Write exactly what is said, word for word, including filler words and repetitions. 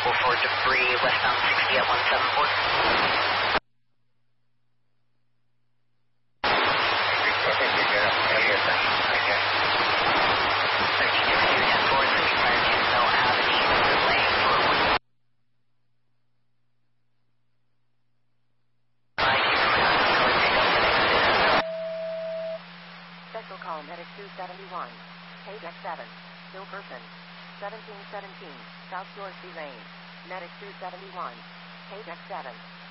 for debris westbound sixty at one seven four. Special call Medic two seventy-one, page X seven, still person, seventeen seventeen, South Dorsey Lane, Medic two seventy-one, page X seven.